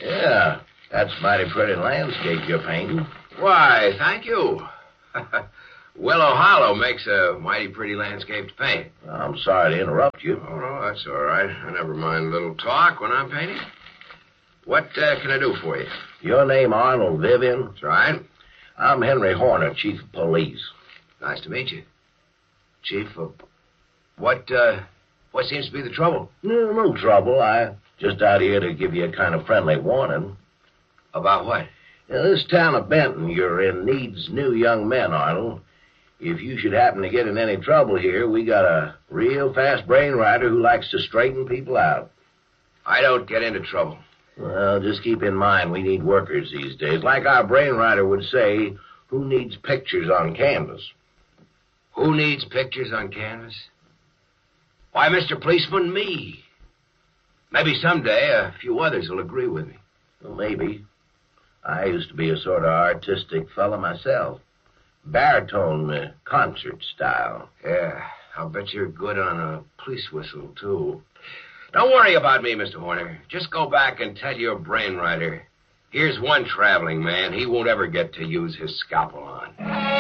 Yeah, that's a mighty pretty landscape you're painting. Why, thank you. Willow Hollow makes a mighty pretty landscape to paint. I'm sorry to interrupt you. Oh, no, that's all right. I never mind a little talk when I'm painting. What can I do for you? Your name Arnold Vivian? That's right. I'm Henry Horner, Chief of Police. Nice to meet you. Chief of... What seems to be the trouble? No trouble. I just out here to give you a kind of friendly warning. About what? This town of Benton you're in needs new young men, Arnold. If you should happen to get in any trouble here, we got a real fast brainwriter who likes to straighten people out. I don't get into trouble. Well, just keep in mind we need workers these days. Like our brainwriter would say, who needs pictures on canvas? Who needs pictures on canvas? Why, Mr. Policeman, me. Maybe someday a few others will agree with me. Well, maybe. I used to be a sort of artistic fella myself. Baritone concert style. Yeah, I'll bet you're good on a police whistle, too. Don't worry about me, Mr. Horner. Just go back and tell your brainwriter, here's one traveling man he won't ever get to use his scalpel on.